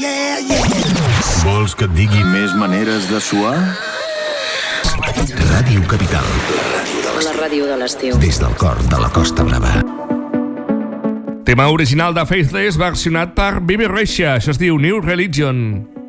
Vols que et digui més maneres de suar? Ràdio Capital. La ràdio de l'estiu. Des del cor de la Costa Brava. Tema original de Faithless versionat per Bibi Rexha. Això es diu New Religion.